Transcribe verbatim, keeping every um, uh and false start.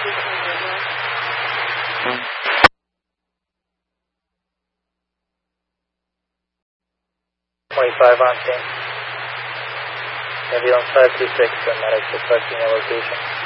twenty-five on scene. Ambulance five two six, paramedics requesting a location.